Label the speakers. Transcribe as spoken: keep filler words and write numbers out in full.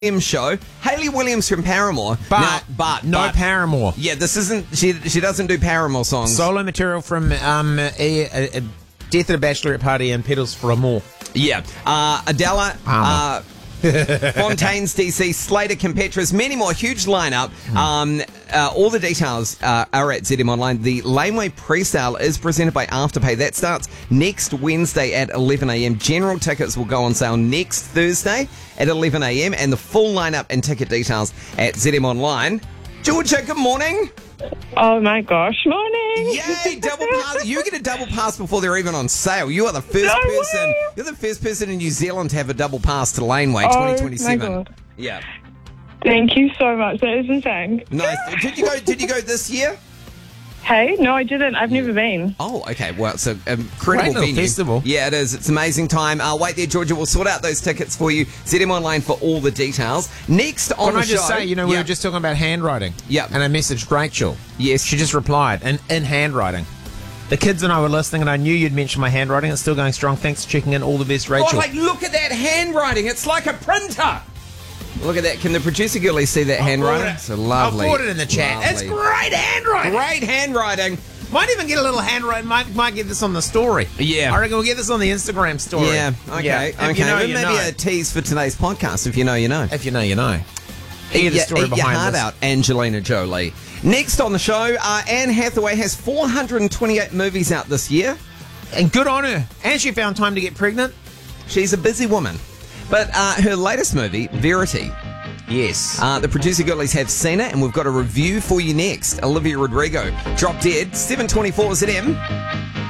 Speaker 1: Williams show. Hayley Williams from Paramore.
Speaker 2: But,
Speaker 1: now, but
Speaker 2: no
Speaker 1: but,
Speaker 2: Paramore.
Speaker 1: Yeah, this isn't. She she doesn't do Paramore songs.
Speaker 2: Solo material from um, a, a, a Death at a Bachelorette Party and Pedals for a More.
Speaker 1: Yeah, uh, Adela. Uh, Fontaine's D C, Slater, Competras, many more. Huge lineup. Um, uh, all the details uh, are at Z M Online. The Laneway pre-sale is presented by Afterpay. That starts next Wednesday at eleven a.m. General tickets will go on sale next Thursday at eleven a.m. And the full lineup and ticket details at Z M Online. Georgia, good morning.
Speaker 3: Oh my gosh, morning!
Speaker 1: Yay, double pass. You get a double pass before they're even on sale. You are the first
Speaker 3: No
Speaker 1: person.
Speaker 3: way.
Speaker 1: You're the first person in New Zealand to have a double pass to Laneway
Speaker 3: Oh,
Speaker 1: twenty twenty-seven.
Speaker 3: my God.
Speaker 1: Yeah.
Speaker 3: Thank you so much. That is insane.
Speaker 1: Nice. Did you go? Did you go this year?
Speaker 3: Hey, no, I didn't. I've never been.
Speaker 1: Oh, okay. Well, it's an incredible
Speaker 2: Great little
Speaker 1: venue.
Speaker 2: festival.
Speaker 1: Yeah, it is. It's an amazing time. Uh, wait there, Georgia. We'll sort out those tickets for you. Z M Online for all the details. Next on
Speaker 2: Can
Speaker 1: the
Speaker 2: I just
Speaker 1: show,
Speaker 2: say, you know, we
Speaker 1: yeah.
Speaker 2: were just talking about handwriting.
Speaker 1: Yeah.
Speaker 2: And I messaged Rachel.
Speaker 1: Yes.
Speaker 2: She just replied, and in handwriting. The kids and I were listening, and I knew you'd mentioned my handwriting. It's still going strong. Thanks for checking in. All the best, Rachel.
Speaker 1: Oh, like look at that handwriting. It's like a printer. Look at that. Can the producer girlie see that handwriting?
Speaker 2: forward it.
Speaker 1: It's a lovely.
Speaker 2: I'll put it in the chat.
Speaker 1: lovely.
Speaker 2: It's great handwriting.
Speaker 1: Great handwriting.
Speaker 2: Might even get a little handwriting. Might might get this on the story.
Speaker 1: Yeah.
Speaker 2: I reckon we'll get this on the Instagram story.
Speaker 1: Yeah. Okay.
Speaker 2: Yeah. If
Speaker 1: Okay.
Speaker 2: you know,
Speaker 1: Well,
Speaker 2: you
Speaker 1: maybe
Speaker 2: know.
Speaker 1: a tease for today's podcast. If you know, you know.
Speaker 2: If you know, you know. Hear the
Speaker 1: Yeah,
Speaker 2: story
Speaker 1: eat your
Speaker 2: behind
Speaker 1: heart
Speaker 2: this.
Speaker 1: out, Angelina Jolie. Next on the show, uh, Anne Hathaway has four hundred twenty-eight movies out this year.
Speaker 2: And good on her. And she found time to get pregnant.
Speaker 1: She's a busy woman. But uh, her latest movie, Verity,
Speaker 2: Yes.
Speaker 1: uh, the producer girlies have seen it, and we've got a review for you next. Olivia Rodrigo, Drop Dead, seven twenty-four Z M.